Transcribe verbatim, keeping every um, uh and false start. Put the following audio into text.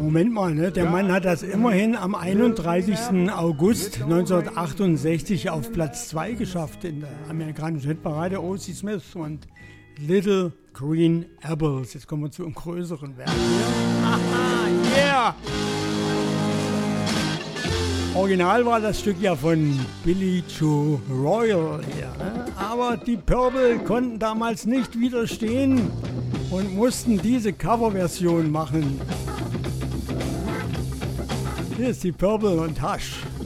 Moment mal, ne? Der Mann hat das immerhin am einunddreißigsten August neunzehnhundertachtundsechzig auf Platz zwei geschafft in der amerikanischen Hitparade. O C. Smith und Little Green Apples. Jetzt kommen wir zu einem größeren Werk hier. Aha, yeah! Original war das Stück ja von Billy Joe Royal hier, ne? Aber die Purple konnten damals nicht widerstehen und mussten diese Coverversion machen. Hier ist die Purple und Hush.